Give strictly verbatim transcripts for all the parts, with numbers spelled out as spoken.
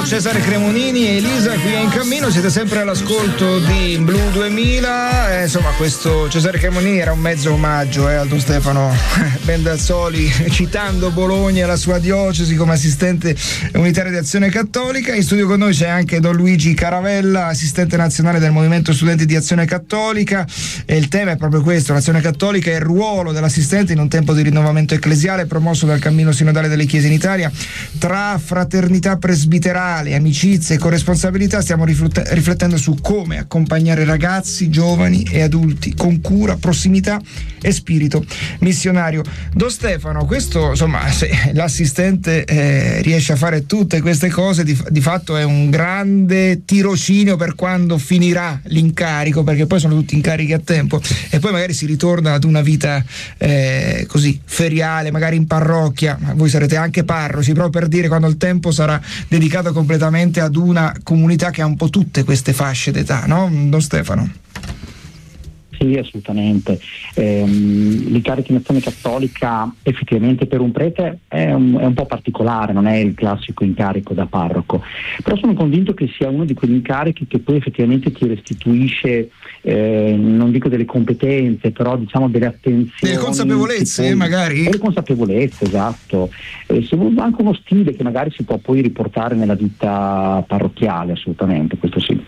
Cesare Cremonini e Elisa qui in cammino, siete sempre all'ascolto di Blu duemila. Eh, insomma, questo Cesare Cremonini era un mezzo omaggio eh, a Don Stefano Bendazzoli, citando Bologna e la sua diocesi come assistente unitario di Azione Cattolica. In studio con noi c'è anche Don Luigi Caravella, assistente nazionale del Movimento Studenti di Azione Cattolica, e il tema è proprio questo: l'Azione Cattolica e il ruolo dell'assistente in un tempo di rinnovamento ecclesiale promosso dal cammino sinodale delle Chiese in Italia. Tra fraternità presbiterale, amicizie e corresponsabilità stiamo riflette- riflettendo su come accompagnare ragazzi, giovani e adulti con cura, prossimità e spirito missionario. Don Stefano, questo, insomma, se l'assistente eh, riesce a fare tutte queste cose, di, di fatto è un grande tirocinio per quando finirà l'incarico, perché poi sono tutti incarichi a tempo e poi magari si ritorna ad una vita eh, così feriale, magari in parrocchia. Ma voi sarete anche parroci, proprio per dire, quando il tempo sarà dedicato completamente ad una comunità che ha un po' tutte queste fasce d'età, no, Don Stefano? Sì, assolutamente. Ehm, l'incarico in Azione Cattolica effettivamente per un prete è un, è un po' particolare, non è il classico incarico da parroco, però sono convinto che sia uno di quegli incarichi che poi effettivamente ti restituisce, eh, non dico delle competenze, però diciamo delle attenzioni, delle consapevolezze poi, magari delle consapevolezze, esatto, eh, anche uno stile che magari si può poi riportare nella vita parrocchiale, assolutamente, questo sì.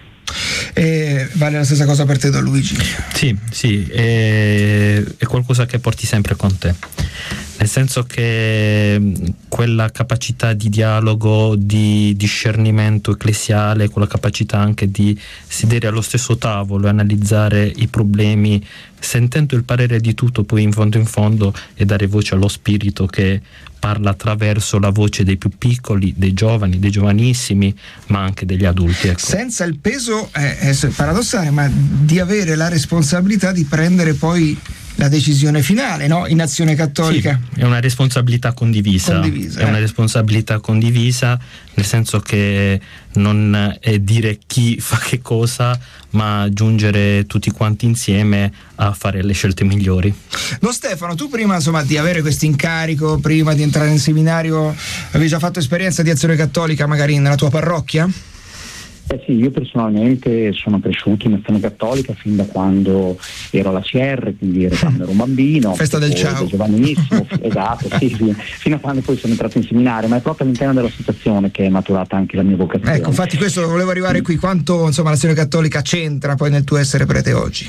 E vale la stessa cosa per te, Don Luigi? Sì, sì, è, è qualcosa che porti sempre con te, nel senso che quella capacità di dialogo, di discernimento ecclesiale, quella capacità anche di sedere allo stesso tavolo e analizzare i problemi sentendo il parere di tutto, poi in fondo in fondo, e dare voce allo spirito che parla attraverso la voce dei più piccoli, dei giovani, dei giovanissimi, ma anche degli adulti, ecco. Senza il peso, eh, è paradossale, ma di avere la responsabilità di prendere poi la decisione finale, no? In Azione Cattolica. Sì, è una responsabilità condivisa, condivisa è eh. una responsabilità condivisa, nel senso che non è dire chi fa che cosa, ma giungere tutti quanti insieme a fare le scelte migliori. Don Stefano, tu prima, insomma, di avere questo incarico, prima di entrare in seminario, avevi già fatto esperienza di Azione Cattolica magari nella tua parrocchia? Eh sì, io personalmente sono cresciuto in Azione Cattolica fin da quando ero alla C R, quindi ero, quando ero un bambino. Festa del ciao. Giovanissimo, esatto, sì, sì, fino a quando poi sono entrato in seminario, ma è proprio all'interno dell'associazione che è maturata anche la mia vocazione. Ecco, infatti questo volevo arrivare qui, quanto insomma l'Azione Cattolica c'entra poi nel tuo essere prete oggi?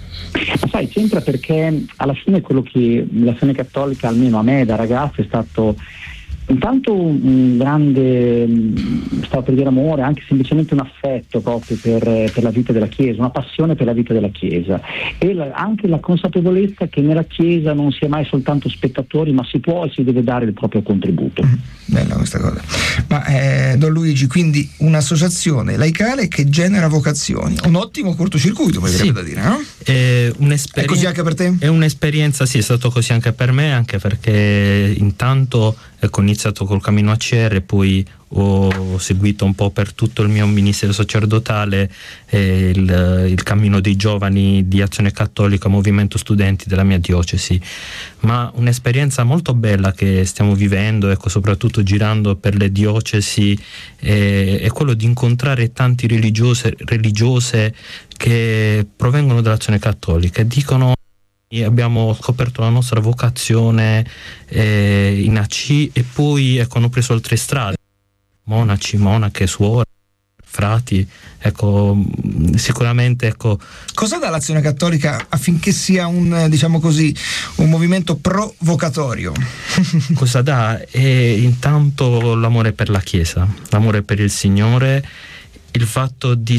Ma sai, c'entra perché alla fine quello che l'Azione Cattolica, almeno a me da ragazzo, è stato intanto un grande, stavo per dire amore, anche semplicemente un affetto proprio per, per la vita della Chiesa, una passione per la vita della Chiesa, e la, anche la consapevolezza che nella Chiesa non si è mai soltanto spettatori, ma si può e si deve dare il proprio contributo. Bella questa cosa. Ma eh, Don Luigi, quindi un'associazione laicale che genera vocazioni, un ottimo cortocircuito, poi sì, da dire, no? È, è così anche per te? È un'esperienza, sì, è stato così anche per me, anche perché intanto ecco, ho iniziato col cammino A C R, poi ho seguito un po' per tutto il mio ministero sacerdotale eh, il, il cammino dei giovani di Azione Cattolica, Movimento Studenti della mia diocesi, ma un'esperienza molto bella che stiamo vivendo, ecco, soprattutto girando per le diocesi, eh, è quello di incontrare tanti religiose, religiose che provengono dall'Azione Cattolica e dicono: abbiamo scoperto la nostra vocazione eh, in A C e poi ecco, hanno preso altre strade, monaci, monache, suore, frati, ecco, sicuramente ecco. Cosa dà l'Azione Cattolica affinché sia un, diciamo così, un movimento provocatorio? Cosa dà? È intanto l'amore per la Chiesa, l'amore per il Signore, il fatto di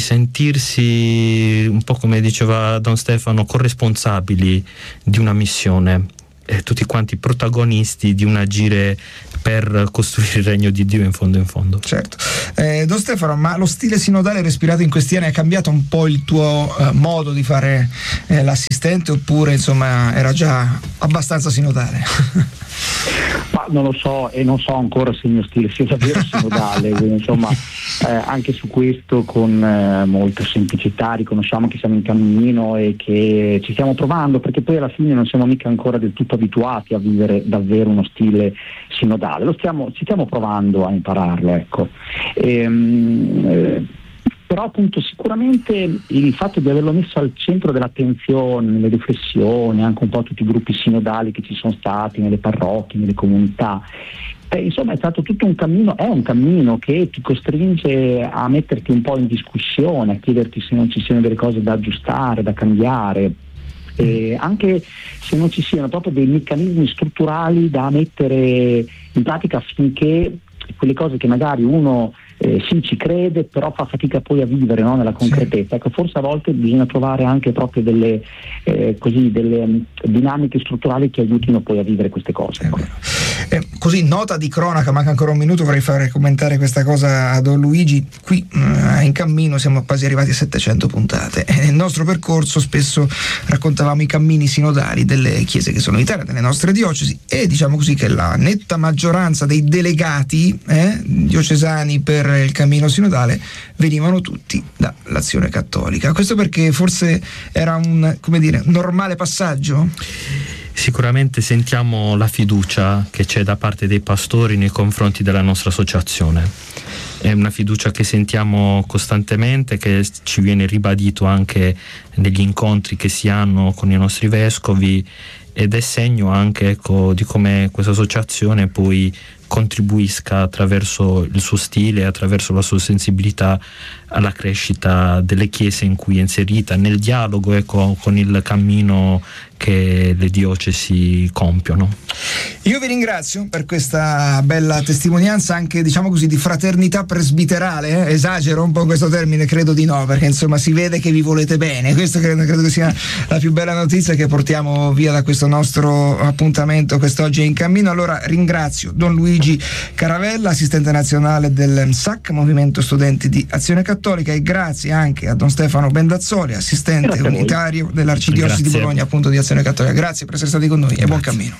sentirsi, un po' come diceva Don Stefano, corresponsabili di una missione, eh, tutti quanti protagonisti di un agire per costruire il regno di Dio in fondo in fondo. Certo. Eh, Don Stefano, ma lo stile sinodale respirato in questi anni ha cambiato un po' il tuo eh, modo di fare eh, l'assistente, oppure insomma era già abbastanza sinodale? Ma non lo so, e non so ancora se il mio stile sia davvero sinodale, quindi insomma eh, anche su questo con eh, molta semplicità riconosciamo che siamo in cammino e che ci stiamo provando, perché poi alla fine non siamo mica ancora del tutto abituati a vivere davvero uno stile sinodale, lo stiamo, ci stiamo provando a impararlo, ecco. Ehm, eh, Però appunto sicuramente il fatto di averlo messo al centro dell'attenzione, nelle riflessioni, anche un po' tutti i gruppi sinodali che ci sono stati nelle parrocchie, nelle comunità, eh, insomma è stato tutto un cammino, è un cammino che ti costringe a metterti un po' in discussione, a chiederti se non ci siano delle cose da aggiustare, da cambiare, eh, anche se non ci siano proprio dei meccanismi strutturali da mettere in pratica affinché quelle cose che magari uno eh, sì ci crede però fa fatica poi a vivere, no? Nella concretezza, sì. Ecco, forse a volte bisogna trovare anche proprio delle eh, così delle um, dinamiche strutturali che aiutino poi a vivere queste cose, ecco. Eh, così nota di cronaca, manca ancora un minuto, vorrei fare commentare questa cosa a Don Luigi. Qui mh, in cammino siamo quasi arrivati a settecento puntate e nel nostro percorso spesso raccontavamo i cammini sinodali delle chiese che sono in Italia, delle nostre diocesi, e diciamo così che la netta maggioranza dei delegati eh, diocesani per il cammino sinodale venivano tutti dall'Azione Cattolica. Questo perché forse era un, come dire, normale passaggio? Sicuramente sentiamo la fiducia che c'è da parte dei pastori nei confronti della nostra associazione. È una fiducia che sentiamo costantemente, che ci viene ribadito anche negli incontri che si hanno con i nostri vescovi, ed è segno anche, ecco, di come questa associazione poi contribuisca attraverso il suo stile, attraverso la sua sensibilità alla crescita delle chiese in cui è inserita, nel dialogo, ecco, con il cammino che le diocesi compiono. Io vi ringrazio per questa bella testimonianza, anche diciamo così di fraternità presbiterale, eh? Esagero un po' questo termine? Credo di no, perché insomma si vede che vi volete bene, questo credo, credo che sia la più bella notizia che portiamo via da questo nostro appuntamento quest'oggi è in cammino. Allora ringrazio Don Luigi Caravella, assistente nazionale del M S A C, Movimento Studenti di Azione Cattolica, e grazie anche a Don Stefano Bendazzoli, assistente grazie unitario dell'Arcidiocesi di Bologna, appunto di Azione Cattolica. Grazie per essere stati con noi. Grazie. E buon cammino.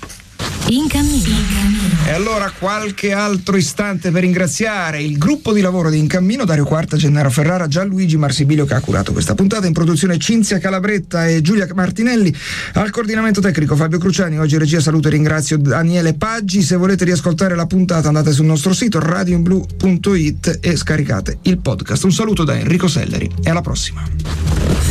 In cammino. E allora qualche altro istante per ringraziare il gruppo di lavoro di In Cammino, Dario Quarta, Gennaro Ferrara, Gianluigi Marsibilio che ha curato questa puntata, in produzione Cinzia Calabretta e Giulia Martinelli, al coordinamento tecnico Fabio Cruciani. Oggi regia, saluto e ringrazio Daniele Paggi. Se volete riascoltare la puntata andate sul nostro sito radio in blu punto it e scaricate il podcast. Un saluto da Enrico Selleri e alla prossima.